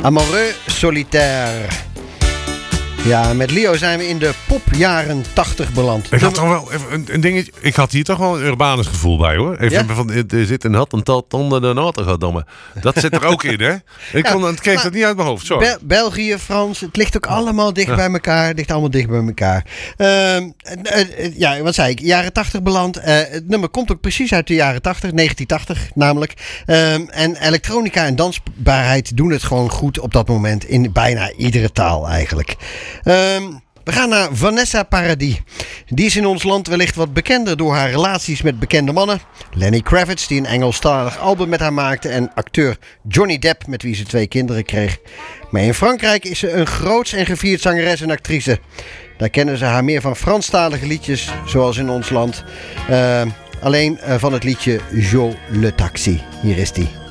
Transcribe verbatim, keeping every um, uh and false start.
Amoureux solitaire. Ja, met Leo zijn we in de popjaren tachtig beland. Ik had toch wel even een, een dingetje. Ik had hier toch wel een Urbanus gevoel bij, hoor. Even Ja? van, er zit een had een tal onder de noten, goddomme. Dat zit er ook in, hè? Ik, Ja, kon, ik kreeg maar- dat niet uit mijn hoofd, sorry. Be- België, Frans, het ligt ook allemaal dicht Ja. bij elkaar. Het ligt allemaal dicht bij elkaar. Ehm, eh, eh, ja, wat zei ik? Jaren tachtig beland. Eh, het nummer komt ook precies uit de jaren tachtig, negentien tachtig namelijk. Ehm, en elektronica en dansbaarheid doen het gewoon goed op dat moment in bijna iedere taal eigenlijk. Ehm, we gaan naar Vanessa Paradis. Die is in ons land wellicht wat bekender door haar relaties met bekende mannen. Lenny Kravitz, die een Engelstalig album met haar maakte. En acteur Johnny Depp, met wie ze twee kinderen kreeg. Maar in Frankrijk is ze een groots en gevierd zangeres en actrice. Daar kennen ze haar meer van Franstalige liedjes, zoals in ons land. Uh, alleen uh, van het liedje Jo le Taxi. Hier is die.